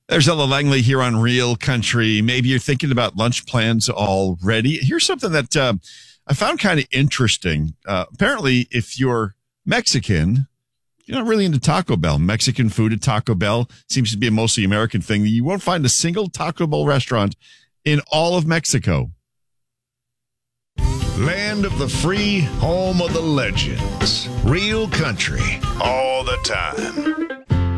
There's Ella Langley here on Real Country. Maybe you're thinking about lunch plans already. Here's something that I found kind of interesting. Apparently, if you're Mexican, you're not really into Taco Bell. Mexican food at Taco Bell seems to be a mostly American thing. You won't find a single Taco Bell restaurant in all of Mexico. Land of the free, home of the legends. Real Country, all the time.